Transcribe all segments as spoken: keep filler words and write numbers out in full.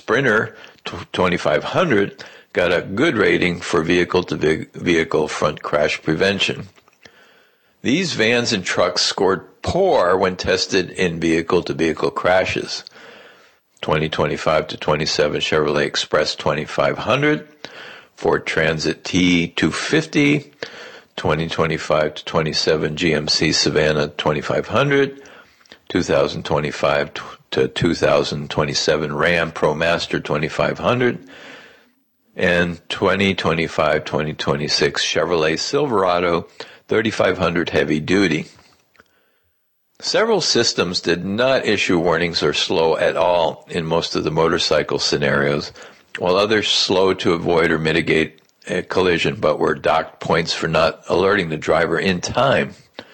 Sprinter twenty-five hundred got a good rating for vehicle-to-vehicle front crash prevention. These vans and trucks scored poor when tested in vehicle-to-vehicle crashes. twenty twenty-five to twenty-seven Chevrolet Express twenty-five hundred, Ford Transit T two fifty, twenty twenty-five to twenty-seven G M C Savannah twenty-five hundred, twenty twenty-five to twenty twenty-seven Ram ProMaster twenty-five hundred, and twenty twenty-five to twenty twenty-six Chevrolet Silverado thirty-five hundred Heavy Duty. Several systems did not issue warnings or slow at all in most of the motorcycle scenarios, while others slowed to avoid or mitigate a collision but were docked points for not alerting the driver in time.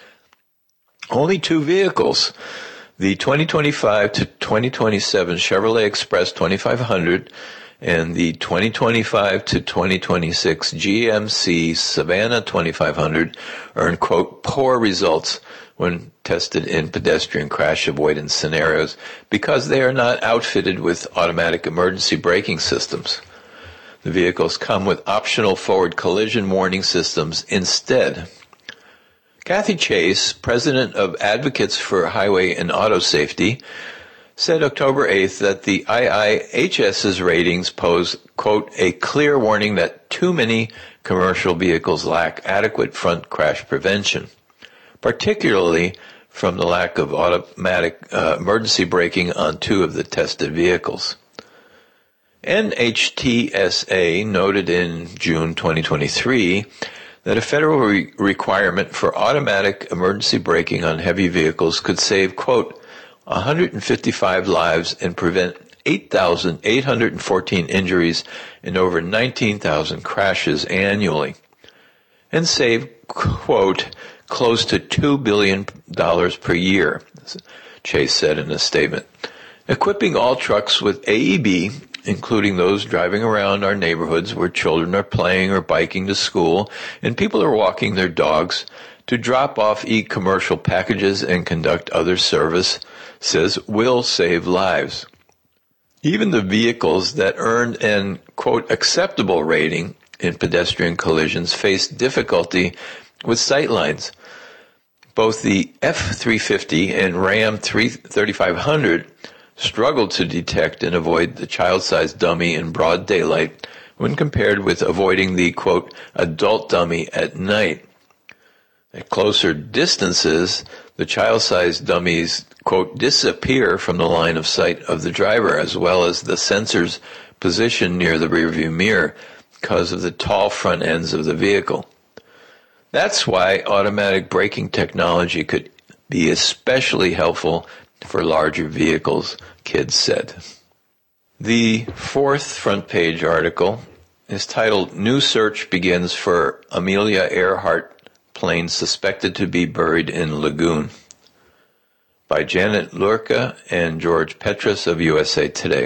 Only two vehicles, the twenty twenty-five to twenty twenty-seven Chevrolet Express twenty-five hundred and the twenty twenty-five to twenty twenty-six G M C Savannah twenty-five hundred, earned, quote, poor results when tested in pedestrian crash avoidance scenarios because they are not outfitted with automatic emergency braking systems. The vehicles come with optional forward collision warning systems instead. Kathy Chase, president of Advocates for Highway and Auto Safety, said October eighth that the I I H S's ratings pose, quote, a clear warning that too many commercial vehicles lack adequate front crash prevention, particularly from the lack of automatic uh, emergency braking on two of the tested vehicles. N H T S A noted in June twenty twenty-three that a federal re- requirement for automatic emergency braking on heavy vehicles could save, quote, one hundred fifty-five lives and prevent eight thousand eight hundred fourteen injuries and over nineteen thousand crashes annually, and save, quote, close to two billion dollars per year, Chase said in a statement. Equipping all trucks with A E B, including those driving around our neighborhoods where children are playing or biking to school and people are walking their dogs, to drop off e-commercial packages and conduct other service, says will save lives. Even the vehicles that earned an, quote, acceptable rating in pedestrian collisions face difficulty with sightlines. Both the F three fifty and Ram thirty-five hundred struggled to detect and avoid the child-sized dummy in broad daylight when compared with avoiding the, quote, adult dummy at night. At closer distances, the child-sized dummies, quote, disappear from the line of sight of the driver, as well as the sensors positioned near the rearview mirror because of the tall front ends of the vehicle. That's why automatic braking technology could be especially helpful for larger vehicles, Kids said. The fourth front page article is titled, New Search Begins for Amelia Earhart Plane Suspected to be Buried in Lagoon, by Janet Lurka and George Petrus of U S A Today.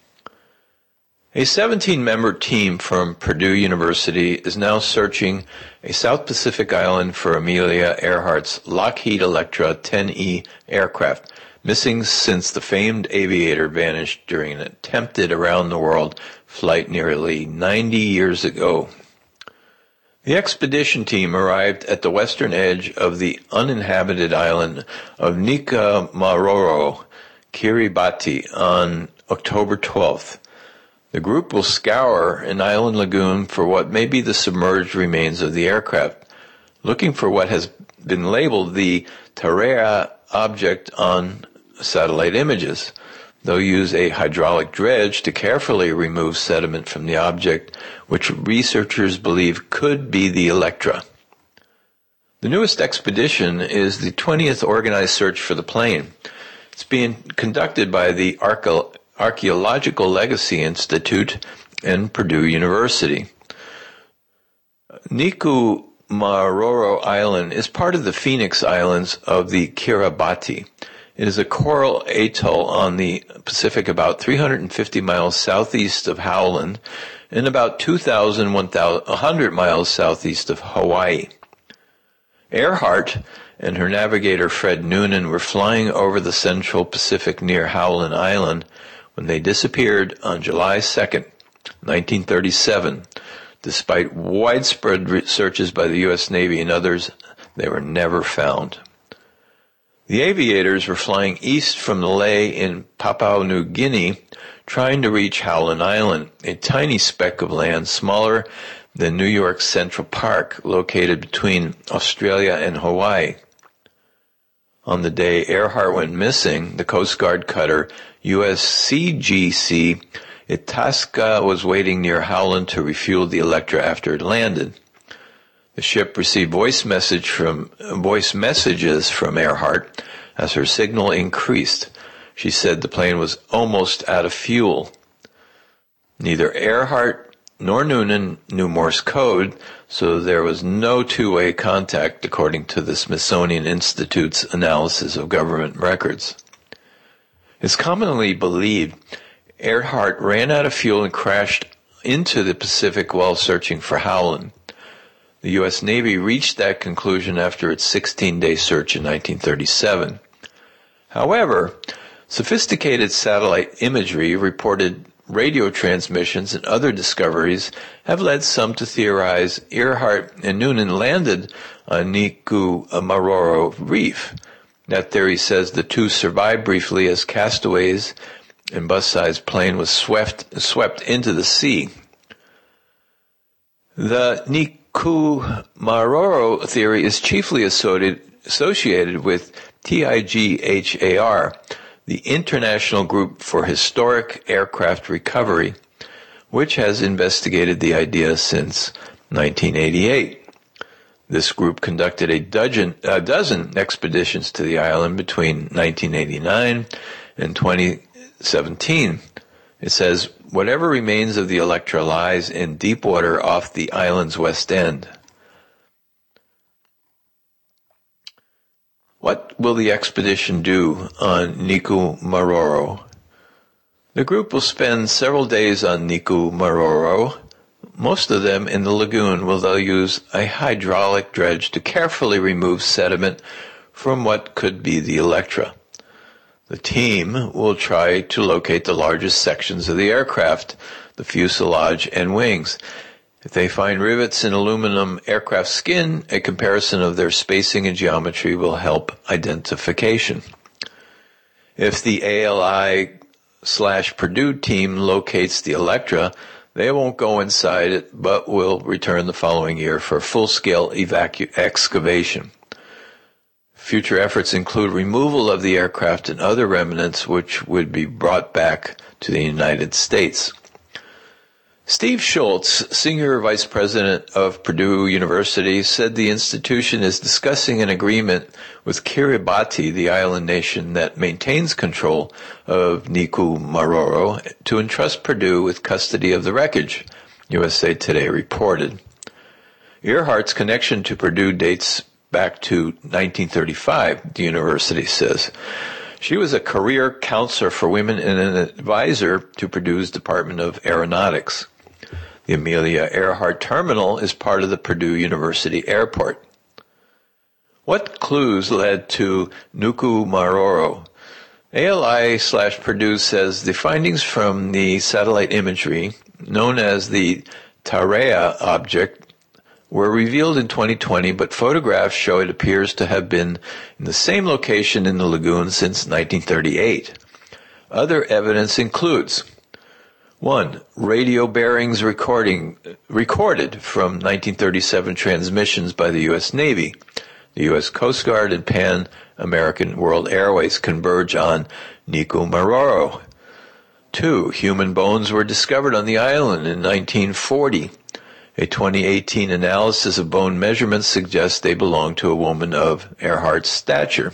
A seventeen-member team from Purdue University is now searching a South Pacific island for Amelia Earhart's Lockheed Electra ten E aircraft, missing since the famed aviator vanished during an attempted around-the-world flight nearly ninety years ago. The expedition team arrived at the western edge of the uninhabited island of Nikamaroro, Kiribati, on October twelfth. The group will scour an island lagoon for what may be the submerged remains of the aircraft, looking for what has been labeled the Terra object on satellite images. They'll use a hydraulic dredge to carefully remove sediment from the object, which researchers believe could be the Electra. The newest expedition is the twentieth organized search for the plane. It's being conducted by the Arche- Archaeological Legacy Institute and Purdue University. Nikumaroro Island is part of the Phoenix Islands of the Kiribati. It is a coral atoll on the Pacific about three hundred fifty miles southeast of Howland and about two thousand one hundred miles southeast of Hawaii. Earhart and her navigator Fred Noonan were flying over the central Pacific near Howland Island when they disappeared on July second, nineteen thirty-seven. Despite widespread searches by the U S Navy and others, they were never found. The aviators were flying east from the Lae in Papua New Guinea, trying to reach Howland Island, a tiny speck of land smaller than New York's Central Park, located between Australia and Hawaii. On the day Earhart went missing, the Coast Guard cutter U S C G C Itasca was waiting near Howland to refuel the Electra after it landed. The ship received voice message from voice messages from Earhart as her signal increased. She said the plane was almost out of fuel. Neither Earhart nor Noonan knew Morse code, so there was no two-way contact, according to the Smithsonian Institute's analysis of government records. It's commonly believed Earhart ran out of fuel and crashed into the Pacific while searching for Howland. The U S Navy reached that conclusion after its sixteen-day search in nineteen thirty-seven. However, sophisticated satellite imagery, reported radio transmissions, and other discoveries have led some to theorize Earhart and Noonan landed on Nikumaroro Reef. That theory says the two survived briefly as castaways and bus-sized plane was swept, swept into the sea. The Nikumaroro theory is chiefly associated, associated with TIGHAR, the International Group for Historic Aircraft Recovery, which has investigated the idea since nineteen eighty-eight. This group conducted a dozen, a dozen expeditions to the island between nineteen eighty-nine and twenty seventeen. It says, whatever remains of the Electra lies in deep water off the island's west end. What will the expedition do on Nikumaroro? The group will spend several days on Nikumaroro, most of them in the lagoon, where they'll use a hydraulic dredge to carefully remove sediment from what could be the Electra. The team will try to locate the largest sections of the aircraft, the fuselage and wings. If they find rivets in aluminum aircraft skin, a comparison of their spacing and geometry will help identification. If the A L I slash Purdue team locates the Electra, they won't go inside it, but will return the following year for full-scale evacu- excavation. Future efforts include removal of the aircraft and other remnants which would be brought back to the United States. Steve Schultz, Senior Vice President of Purdue University, said the institution is discussing an agreement with Kiribati, the island nation that maintains control of Nikumaroro, to entrust Purdue with custody of the wreckage, U S A Today reported. Earhart's connection to Purdue dates back to nineteen thirty-five, the university says. She was a career counselor for women and an advisor to Purdue's Department of Aeronautics. The Amelia Earhart Terminal is part of the Purdue University Airport. What clues led to Nikumaroro? A L I slash Purdue says the findings from the satellite imagery, known as the Tarea object, were revealed in twenty twenty, but photographs show it appears to have been in the same location in the lagoon since nineteen thirty-eight. Other evidence includes: one. Radio bearings recording recorded from nineteen thirty-seven transmissions by the U S Navy. The U S Coast Guard and Pan American World Airways converge on Nikumaroro. Two. Human bones were discovered on the island in nineteen forty. A twenty eighteen analysis of bone measurements suggests they belong to a woman of Earhart's stature.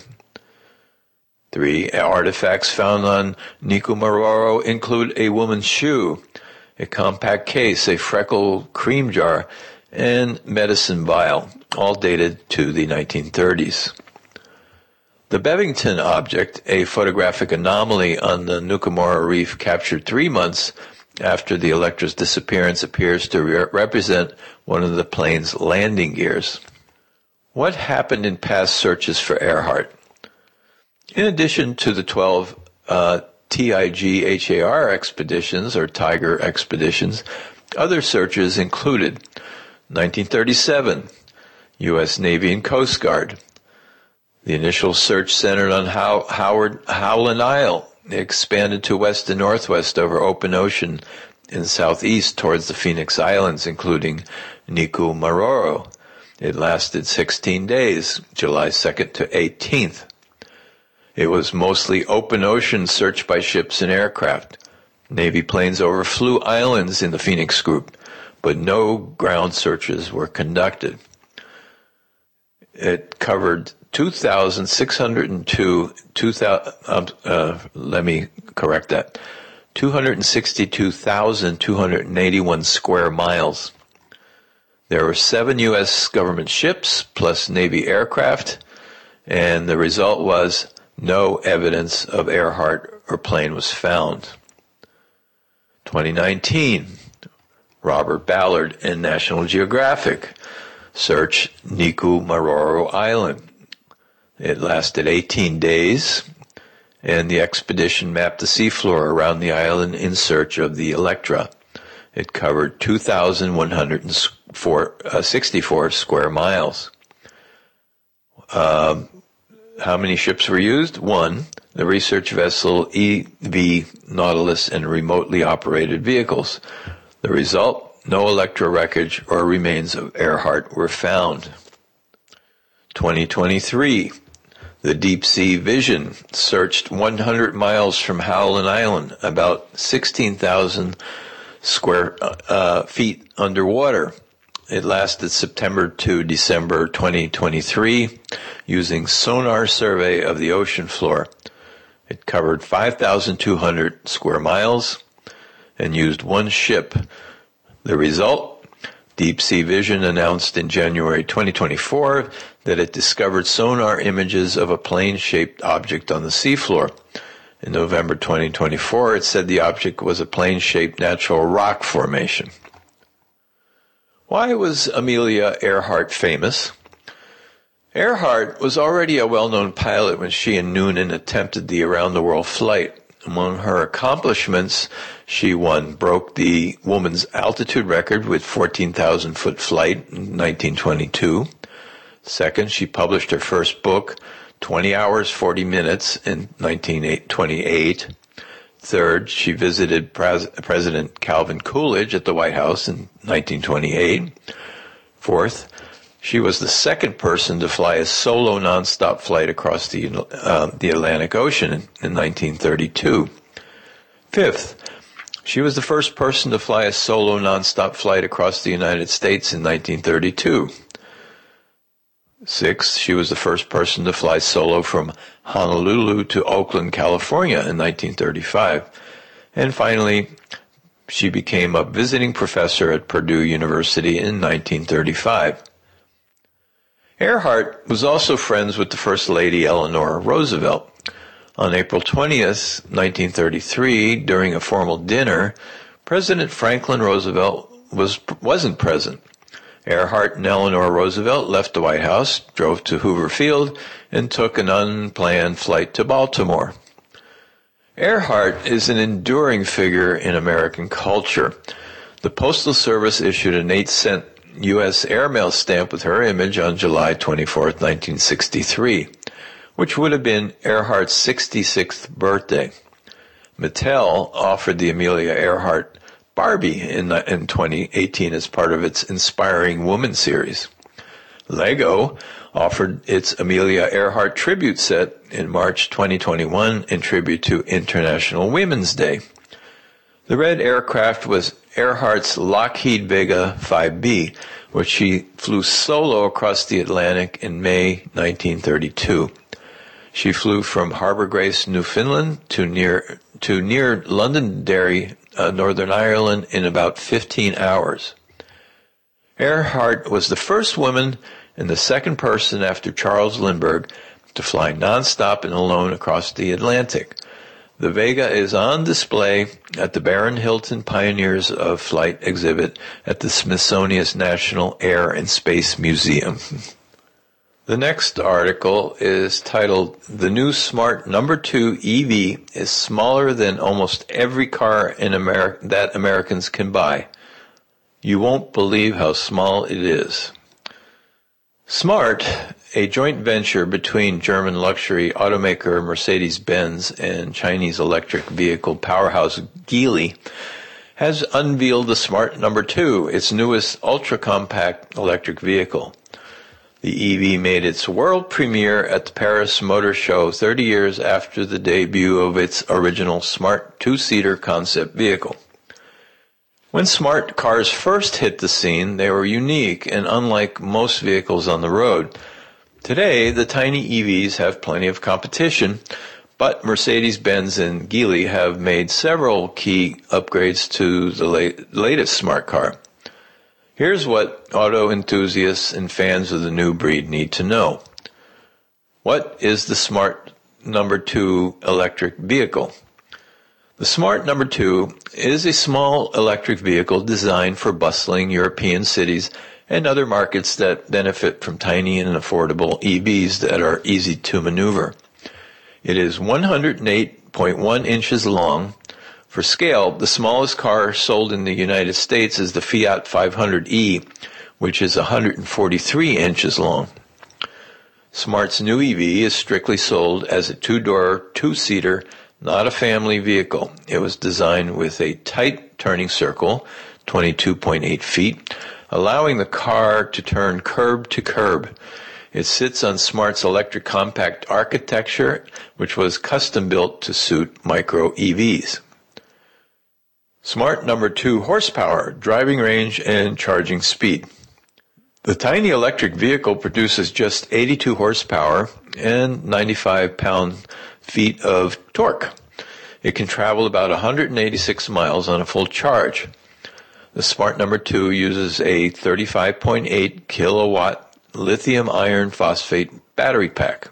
Three. Artifacts found on Nikumaroro include a woman's shoe, a compact case, a freckle cream jar, and medicine vial, all dated to the nineteen thirties. The Bevington object, a photographic anomaly on the Nikumaroro Reef captured three months after the Electra's disappearance, appears to re- represent one of the plane's landing gears. What happened in past searches for Earhart? In addition to the twelve uh, T I G H A R expeditions, or Tiger expeditions, other searches included nineteen thirty-seven, U S Navy and Coast Guard. The initial search centered on How- Howard Howland Isle. It expanded to west and northwest over open ocean in southeast towards the Phoenix Islands, including Niku Maroro. It lasted sixteen days, July second to eighteenth. It was mostly open ocean search by ships and aircraft. Navy planes overflew islands in the Phoenix Group, but no ground searches were conducted. It covered two thousand six hundred two, two thousand, uh, uh, let me correct that, two hundred sixty-two thousand two hundred eighty-one square miles. There were seven U S government ships plus Navy aircraft, and the result was no evidence of Earhart or plane was found. twenty nineteen, Robert Ballard and National Geographic search Niku Maroro Island. It lasted eighteen days, and the expedition mapped the seafloor around the island in search of the Electra. It covered two thousand one hundred sixty-four square miles. Um, how many ships were used? One, the research vessel E V Nautilus, and remotely operated vehicles. The result? No Electra wreckage or remains of Earhart were found. twenty twenty-three, the Deep Sea Vision searched one hundred miles from Howland Island, about sixteen thousand square uh, feet underwater. It lasted September to December twenty twenty-three, using sonar survey of the ocean floor. It covered five thousand two hundred square miles and used one ship. The result? Deep Sea Vision announced in January twenty twenty-four that it discovered sonar images of a plane-shaped object on the seafloor. In November twenty twenty-four, it said the object was a plane-shaped natural rock formation. Why was Amelia Earhart famous? Earhart was already a well-known pilot when she and Noonan attempted the around-the-world flight. Among her accomplishments, she, one, broke the woman's altitude record with fourteen thousand foot flight in nineteen twenty-two. Second, she published her first book, twenty hours, forty minutes, in nineteen twenty-eight. Third, she visited Pres- President Calvin Coolidge at the White House in nineteen twenty-eight. Fourth, she was the second person to fly a solo nonstop flight across the uh, the Atlantic Ocean in, in nineteen thirty-two. Fifth, she was the first person to fly a solo nonstop flight across the United States in nineteen thirty-two. Sixth, she was the first person to fly solo from Honolulu to Oakland, California in nineteen thirty-five. And finally, she became a visiting professor at Purdue University in nineteen thirty-five. Earhart was also friends with the First Lady Eleanor Roosevelt. On April twentieth, nineteen thirty-three, during a formal dinner, President Franklin Roosevelt was, wasn't present. Earhart and Eleanor Roosevelt left the White House, drove to Hoover Field, and took an unplanned flight to Baltimore. Earhart is an enduring figure in American culture. The Postal Service issued an eight cent U S airmail stamp with her image on July twenty-fourth, nineteen sixty-three, which would have been Earhart's sixty-sixth birthday. Mattel offered the Amelia Earhart Barbie in, in twenty eighteen as part of its Inspiring Woman series. Lego offered its Amelia Earhart tribute set in March twenty twenty-one in tribute to International Women's Day. The red aircraft was Earhart's Lockheed Vega five B, which she flew solo across the Atlantic in May nineteen thirty-two. She flew from Harbour Grace, Newfoundland, to near to near Londonderry, uh, Northern Ireland, in about fifteen hours. Earhart was the first woman and the second person after Charles Lindbergh to fly nonstop and alone across the Atlantic. The Vega is on display at the Baron Hilton Pioneers of Flight exhibit at the Smithsonian National Air and Space Museum. The next article is titled, "The New Smart Number two E V is Smaller Than Almost Every Car in America that Americans Can Buy. You Won't Believe How Small It Is." Smart, a joint venture between German luxury automaker Mercedes-Benz and Chinese electric vehicle powerhouse Geely, has unveiled the Smart Number two, its newest ultra-compact electric vehicle. The E V made its world premiere at the Paris Motor Show thirty years after the debut of its original Smart two-seater concept vehicle. When smart cars first hit the scene, they were unique and unlike most vehicles on the road. Today, the tiny E Vs have plenty of competition, but Mercedes-Benz and Geely have made several key upgrades to the late, latest smart car. Here's what auto enthusiasts and fans of the new breed need to know. What is the Smart Number two electric vehicle? The Smart Number two is a small electric vehicle designed for bustling European cities and other markets that benefit from tiny and affordable E Vs that are easy to maneuver. It is one hundred eight point one inches long. For scale, the smallest car sold in the United States is the Fiat five hundred E, which is one hundred forty-three inches long. Smart's new E V is strictly sold as a two-door, two-seater, not a family vehicle. It was designed with a tight turning circle, twenty-two point eight feet, allowing the car to turn curb to curb. It sits on Smart's electric compact architecture, which was custom built to suit micro E Vs. Smart Number two horsepower, driving range, and charging speed. The tiny electric vehicle produces just eighty-two horsepower and ninety-five pound-feet of torque. It can travel about one hundred eighty-six miles on a full charge. The Smart Number two uses a thirty-five point eight kilowatt lithium iron phosphate battery pack.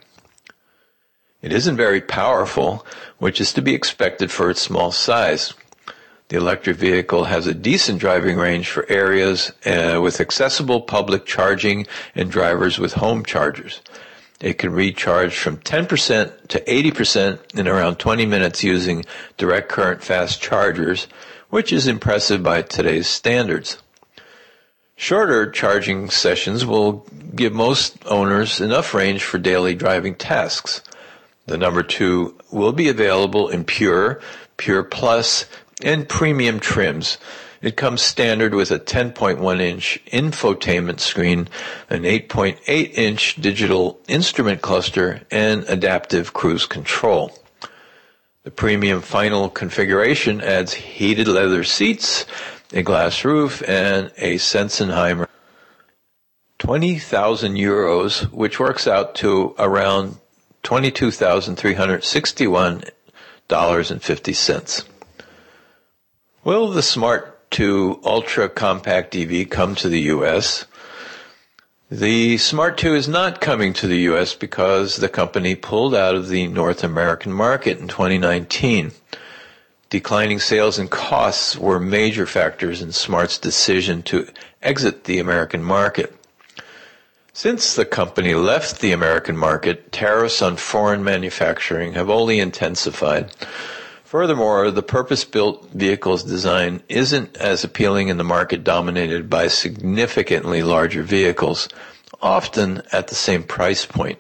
It isn't very powerful, which is to be expected for its small size. The electric vehicle has a decent driving range for areas uh, with accessible public charging and drivers with home chargers. It can recharge from ten percent to eighty percent in around twenty minutes using direct current fast chargers, which is impressive by today's standards. Shorter charging sessions will give most owners enough range for daily driving tasks. The Number two will be available in Pure, Pure Plus, and premium trims. It comes standard with a ten point one inch infotainment screen, an eight point eight inch digital instrument cluster, and adaptive cruise control. The premium final configuration adds heated leather seats, a glass roof, and a Sennheiser twenty thousand euros, which works out to around twenty-two thousand three hundred sixty-one dollars and fifty cents. Will the Smart two Ultra Compact E V come to the U S? The Smart two is not coming to the U S because the company pulled out of the North American market in twenty nineteen. Declining sales and costs were major factors in Smart's decision to exit the American market. Since the company left the American market, tariffs on foreign manufacturing have only intensified. Furthermore, the purpose-built vehicle's design isn't as appealing in the market dominated by significantly larger vehicles, often at the same price point.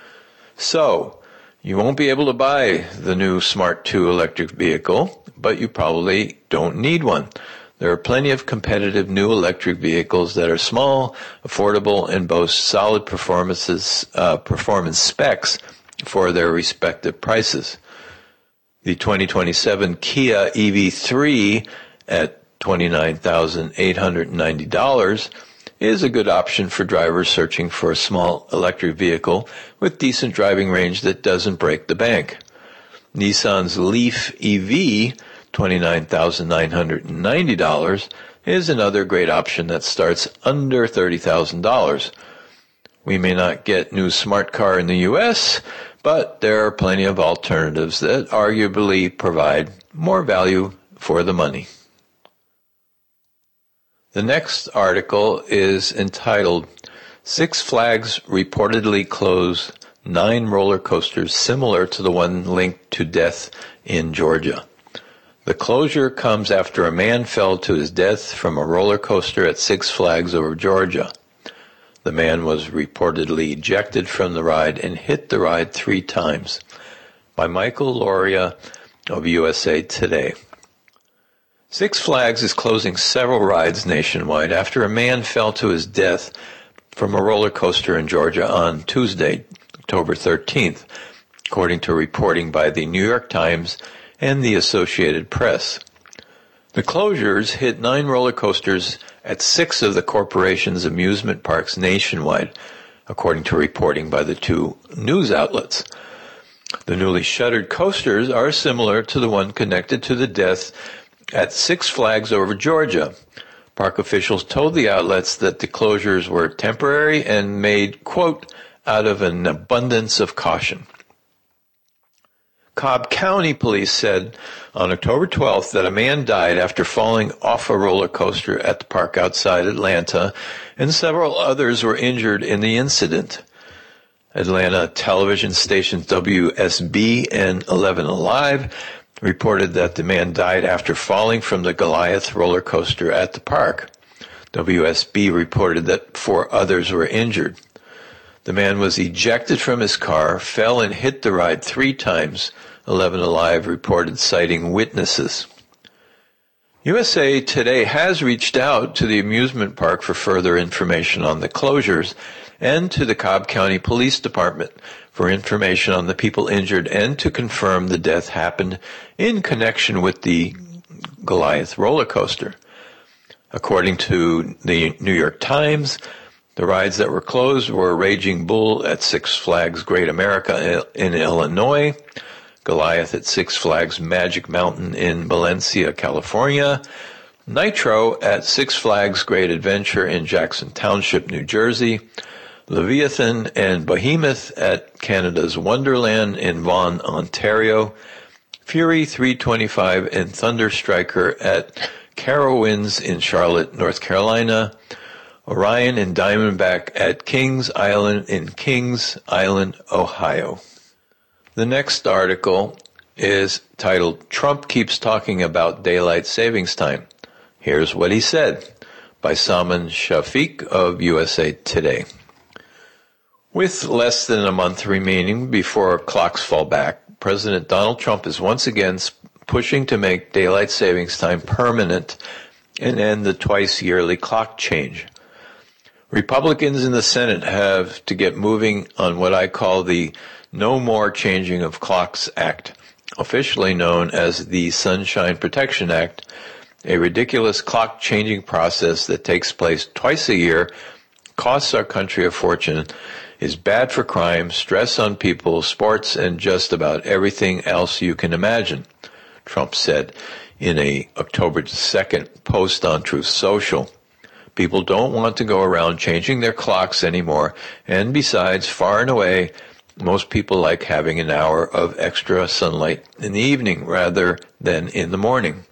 So, you won't be able to buy the new Smart two electric vehicle, but you probably don't need one. There are plenty of competitive new electric vehicles that are small, affordable, and boast solid performances, uh, performance specs for their respective prices. The twenty twenty-seven Kia E V three at twenty-nine thousand eight hundred ninety dollars is a good option for drivers searching for a small electric vehicle with decent driving range that doesn't break the bank. Nissan's Leaf E V, twenty-nine thousand nine hundred ninety dollars, is another great option that starts under thirty thousand dollars. We may not get new smart car in the U S, but there are plenty of alternatives that arguably provide more value for the money. The next article is entitled, Six Flags reportedly closed nine roller coasters similar to the one linked to death in Georgia. The closure comes after a man fell to his death from a roller coaster at Six Flags over Georgia. The man was reportedly ejected from the ride and hit the ride three times. By Michael Loria of U S A Today. Six Flags is closing several rides nationwide after a man fell to his death from a roller coaster in Georgia on Tuesday, October thirteenth, according to reporting by the New York Times and the Associated Press. The closures hit nine roller coasters at six of the corporation's amusement parks nationwide, according to reporting by the two news outlets. The newly shuttered coasters are similar to the one connected to the death at Six Flags over Georgia. Park officials told the outlets that the closures were temporary and made, quote, out of an abundance of caution. Cobb County Police said on October twelfth that a man died after falling off a roller coaster at the park outside Atlanta, and several others were injured in the incident. Atlanta television stations W S B and eleven Alive reported that the man died after falling from the Goliath roller coaster at the park. W S B reported that four others were injured. The man was ejected from his car, fell and hit the ride three times, eleven Alive reported, citing witnesses. U S A Today has reached out to the amusement park for further information on the closures and to the Cobb County Police Department for information on the people injured and to confirm the death happened in connection with the Goliath roller coaster. According to the New York Times, the rides that were closed were Raging Bull at Six Flags Great America in Illinois, Goliath at Six Flags Magic Mountain in Valencia, California, Nitro at Six Flags Great Adventure in Jackson Township, New Jersey, Leviathan and Behemoth at Canada's Wonderland in Vaughan, Ontario, Fury three twenty-five and Thunder Striker at Carowinds in Charlotte, North Carolina, Orion and Diamondback at Kings Island in Kings Island, Ohio. The next article is titled, Trump Keeps Talking About Daylight Savings Time. Here's what he said, by Salman Shafiq of U S A Today. With less than a month remaining before clocks fall back, President Donald Trump is once again pushing to make daylight savings time permanent and end the twice-yearly clock change. Republicans in the Senate have to get moving on what I call the No More Changing of Clocks Act, officially known as the Sunshine Protection Act, a ridiculous clock-changing process that takes place twice a year, costs our country a fortune, is bad for crime, stress on people, sports, and just about everything else you can imagine, Trump said in a October second post on Truth Social. People don't want to go around changing their clocks anymore, and besides, far and away, most people like having an hour of extra sunlight in the evening rather than in the morning.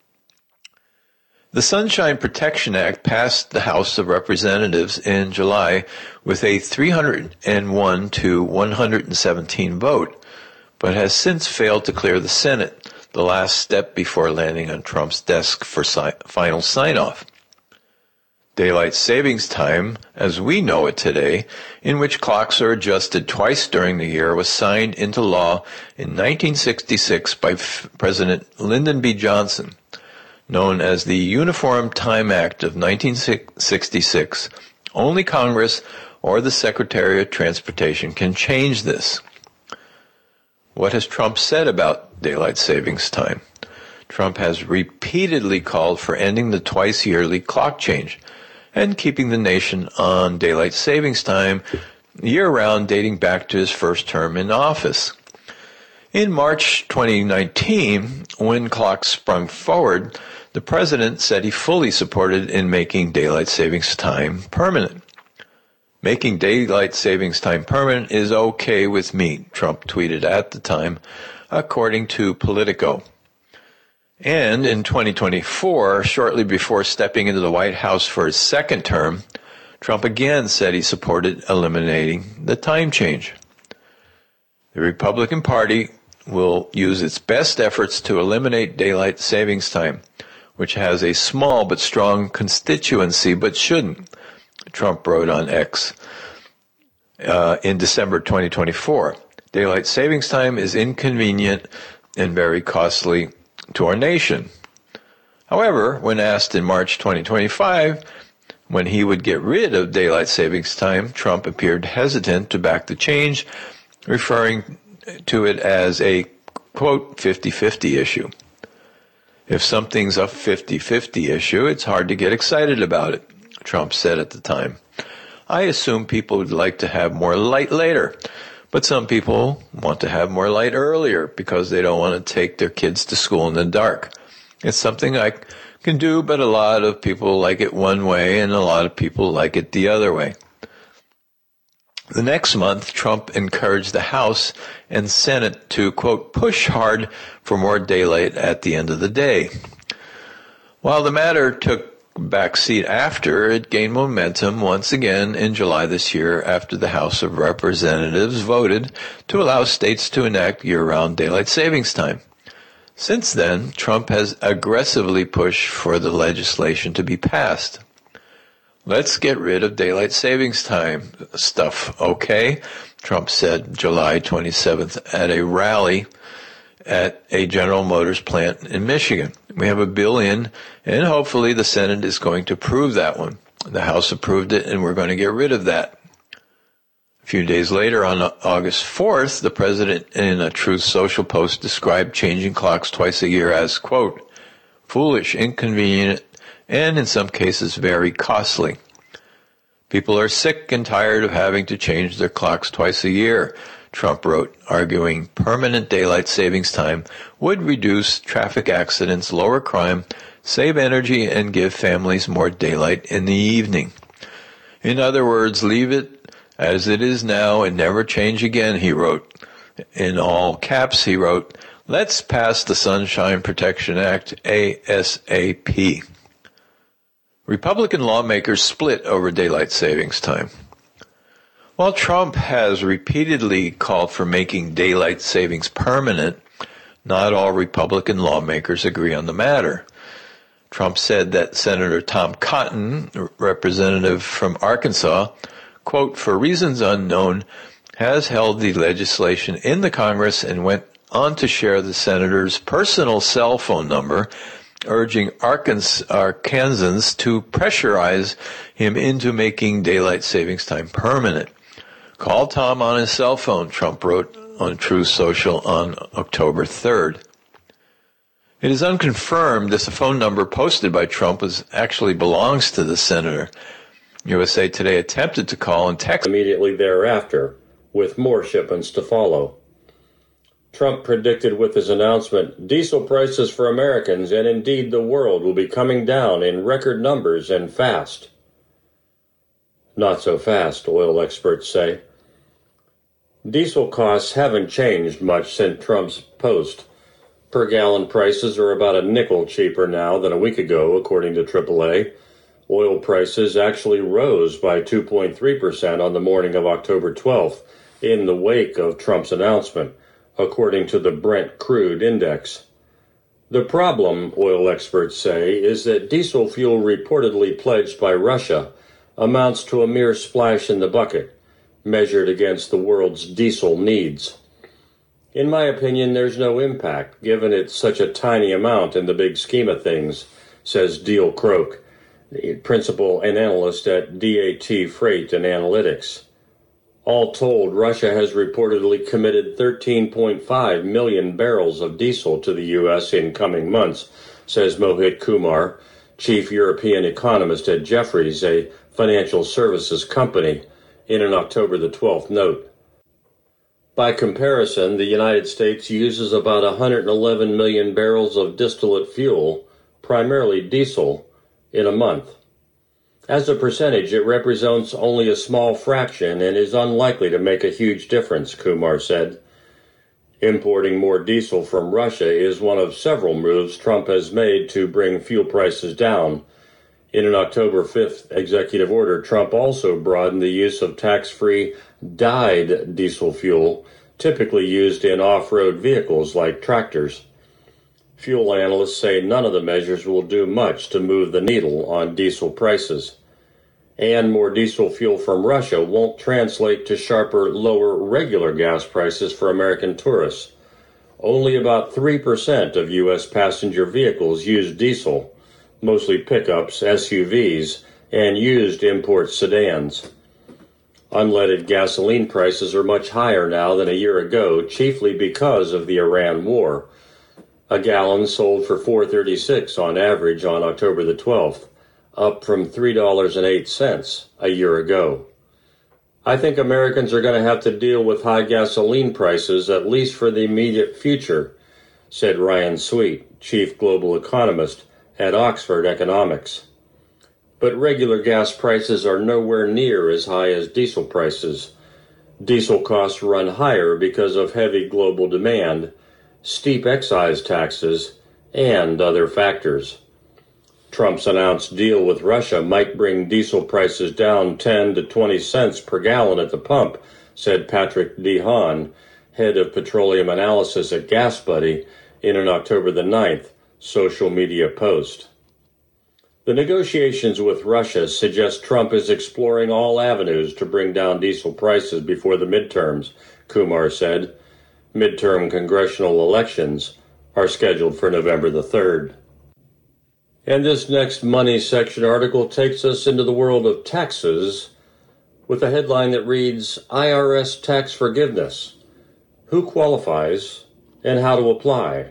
The Sunshine Protection Act passed the House of Representatives in July with a three hundred one to one hundred seventeen vote, but has since failed to clear the Senate, the last step before landing on Trump's desk for si- final sign-off. Daylight savings time, as we know it today, in which clocks are adjusted twice during the year, was signed into law in nineteen sixty-six by F- President Lyndon B. Johnson. Known as the Uniform Time Act of nineteen sixty-six, only Congress or the Secretary of Transportation can change this. What has Trump said about daylight savings time? Trump has repeatedly called for ending the twice-yearly clock change and keeping the nation on daylight savings time year-round, dating back to his first term in office. In March twenty nineteen, when clocks sprung forward, the president said he fully supported in making daylight savings time permanent. Making daylight savings time permanent is okay with me, Trump tweeted at the time, according to Politico. And in twenty twenty-four, shortly before stepping into the White House for his second term, Trump again said he supported eliminating the time change. The Republican Party will use its best efforts to eliminate daylight savings time, which has a small but strong constituency but shouldn't, Trump wrote on X uh, in December twenty twenty-four. Daylight savings time is inconvenient and very costly to our nation. However, when asked in March twenty twenty-five when he would get rid of daylight savings time, Trump appeared hesitant to back the change, referring to it as a, quote, fifty-fifty issue. If something's a fifty-fifty issue, it's hard to get excited about it, Trump said at the time. I assume people would like to have more light later, but some people want to have more light earlier because they don't want to take their kids to school in the dark. It's something I can do, but a lot of people like it one way and a lot of people like it the other way. The next month, Trump encouraged the House and Senate to, quote, push hard for more daylight at the end of the day. While the matter took back seat after, it gained momentum once again in July this year after the House of Representatives voted to allow states to enact year-round daylight savings time. Since then, Trump has aggressively pushed for the legislation to be passed. Let's get rid of daylight savings time stuff, okay? Trump said July twenty-seventh at a rally at a General Motors plant in Michigan. We have a bill in, and hopefully the Senate is going to approve that one. The House approved it, and we're going to get rid of that. A few days later, on August fourth, the president, in a Truth Social post, described changing clocks twice a year as, quote, foolish, inconvenient, and in some cases very costly. People are sick and tired of having to change their clocks twice a year, Trump wrote, arguing permanent daylight savings time would reduce traffic accidents, lower crime, save energy, and give families more daylight in the evening. In other words, leave it as it is now and never change again, he wrote. In all caps, he wrote, let's pass the Sunshine Protection Act ASAP. Republican lawmakers split over daylight savings time. While Trump has repeatedly called for making daylight savings permanent, not all Republican lawmakers agree on the matter. Trump said that Senator Tom Cotton, representative from Arkansas, quote, for reasons unknown, has held the legislation in the Congress and went on to share the senator's personal cell phone number, urging Arkansans to pressurize him into making daylight savings time permanent. Call Tom on his cell phone, Trump wrote on Truth Social on October third. It is unconfirmed this phone number posted by Trump was actually belongs to the senator. U S A Today attempted to call and text immediately thereafter, with more shipments to follow. Trump predicted with his announcement, diesel prices for Americans and indeed the world will be coming down in record numbers and fast. Not so fast, oil experts say. Diesel costs haven't changed much since Trump's post. Per gallon prices are about a nickel cheaper now than a week ago, according to triple A. Oil prices actually rose by two point three percent on the morning of October twelfth in the wake of Trump's announcement, according to the Brent Crude Index. The problem, oil experts say, is that diesel fuel reportedly pledged by Russia amounts to a mere splash in the bucket, measured against the world's diesel needs. In my opinion, there's no impact, given it's such a tiny amount in the big scheme of things, says Diehl Croak, the principal and analyst at D A T Freight and Analytics. All told, Russia has reportedly committed thirteen point five million barrels of diesel to the U S in coming months, says Mohit Kumar, chief European economist at Jefferies, a financial services company, in an October the twelfth note. By comparison, the United States uses about one hundred eleven million barrels of distillate fuel, primarily diesel, in a month. As a percentage, it represents only a small fraction and is unlikely to make a huge difference, Kumar said. Importing more diesel from Russia is one of several moves Trump has made to bring fuel prices down. In an October fifth executive order, Trump also broadened the use of tax-free dyed diesel fuel, typically used in off-road vehicles like tractors. Fuel analysts say none of the measures will do much to move the needle on diesel prices. And more diesel fuel from Russia won't translate to sharper, lower regular gas prices for American tourists. Only about three percent of U S passenger vehicles use diesel, mostly pickups, S U Vs, and used import sedans. Unleaded gasoline prices are much higher now than a year ago, chiefly because of the Iran war. A gallon sold for four dollars and thirty-six cents on average on October the twelfth, up from three dollars and eight cents a year ago. I think Americans are going to have to deal with high gasoline prices at least for the immediate future, said Ryan Sweet, chief global economist at Oxford Economics. But regular gas prices are nowhere near as high as diesel prices. Diesel costs run higher because of heavy global demand, steep excise taxes, and other factors. Trump's announced deal with Russia might bring diesel prices down ten to twenty cents per gallon at the pump, said Patrick DeHaan, head of petroleum analysis at GasBuddy, in an October the ninth social media post. The negotiations with Russia suggest Trump is exploring all avenues to bring down diesel prices before the midterms, Kumar said. Midterm congressional elections are scheduled for November the third. And this next Money section article takes us into the world of taxes with a headline that reads, I R S Tax Forgiveness. Who qualifies and how to apply?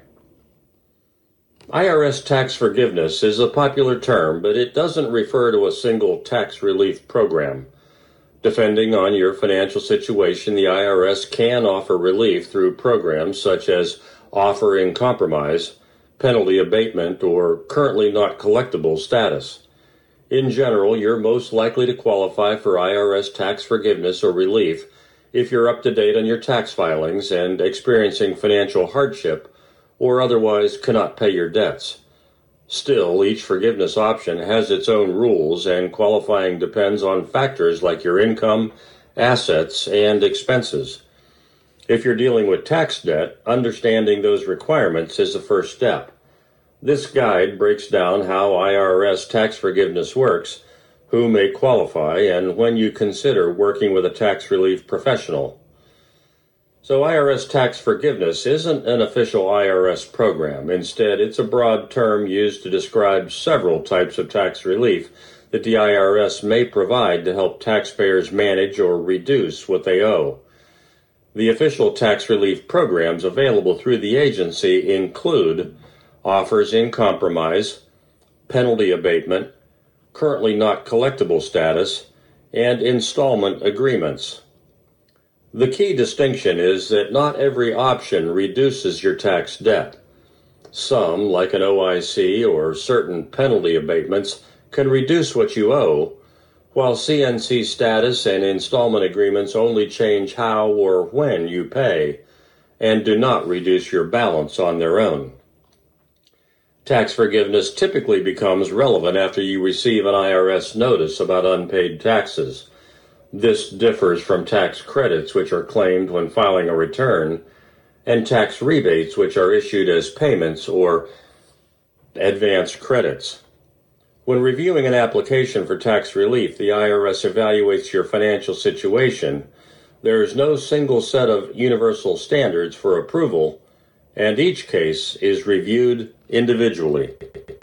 I R S tax forgiveness is a popular term, but it doesn't refer to a single tax relief program. Depending on your financial situation, the I R S can offer relief through programs such as offering compromise, penalty abatement, or currently not collectible status. In general, you're most likely to qualify for I R S tax forgiveness or relief if you're up to date on your tax filings and experiencing financial hardship or otherwise cannot pay your debts. Still, each forgiveness option has its own rules, and qualifying depends on factors like your income, assets, and expenses. If you're dealing with tax debt, understanding those requirements is the first step. This guide breaks down how I R S tax forgiveness works, who may qualify, and when you consider working with a tax relief professional. So I R S tax forgiveness isn't an official I R S program. Instead, it's a broad term used to describe several types of tax relief that the I R S may provide to help taxpayers manage or reduce what they owe. The official tax relief programs available through the agency include offers in compromise, penalty abatement, currently not collectible status, and installment agreements. The key distinction is that not every option reduces your tax debt. Some, like an O I C or certain penalty abatements, can reduce what you owe, while C N C status and installment agreements only change how or when you pay, and do not reduce your balance on their own. Tax forgiveness typically becomes relevant after you receive an I R S notice about unpaid taxes. This differs from tax credits, which are claimed when filing a return, and tax rebates, which are issued as payments or advance credits. When reviewing an application for tax relief, the I R S evaluates your financial situation. There is no single set of universal standards for approval, and each case is reviewed individually.